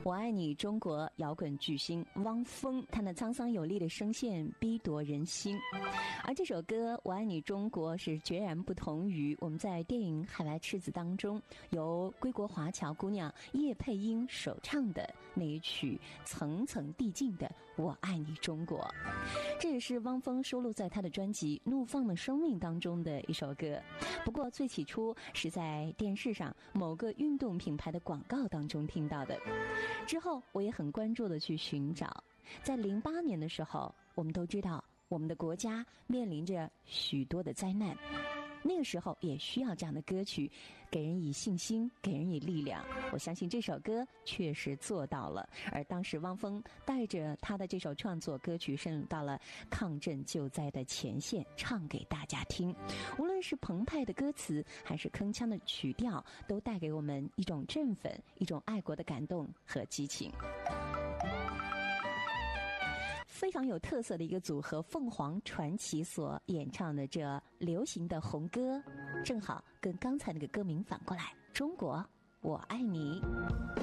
我爱你中国摇滚巨星汪峰，他那沧桑有力的声线逼夺人心。而这首歌《我爱你中国》是决然不同于我们在电影《海外赤子》当中由归国华侨姑娘叶佩英首唱的那一曲层层递进的《我爱你中国》。这也是汪峰收录在他的专辑《怒放的生命》当中的一首歌。不过最起初是在电视上某个运动品牌的广告当中听到的。之后我也很关注的去寻找，在08年的时候，我们都知道我们的国家面临着许多的灾难，那个时候也需要这样的歌曲，给人以信心，给人以力量。我相信这首歌确实做到了。而当时汪峰带着他的这首创作歌曲深入到了抗震救灾的前线，唱给大家听。无论是澎湃的歌词还是铿锵的曲调，都带给我们一种振奋，一种爱国的感动和激情。非常有特色的一个组合凤凰传奇所演唱的这流行的红歌，正好跟刚才那个歌名反过来，中国我爱你。